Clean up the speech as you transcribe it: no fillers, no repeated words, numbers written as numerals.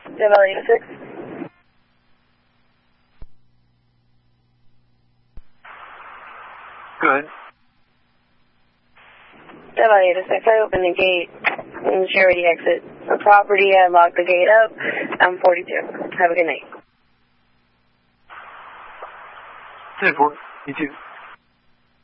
Demo 86. Good. Demo 86, I opened the gate and Charity exit the property. I locked the gate up. I'm 42. Have a good night. 10-4. You too.